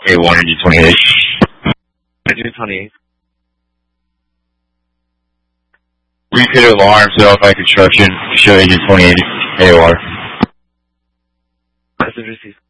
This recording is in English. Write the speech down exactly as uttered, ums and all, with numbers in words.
A one, Engine twenty-eight. Engine twenty-eight. Repeat alarm, Delphi Construction, show Engine twenty-eight, A O R. Message received.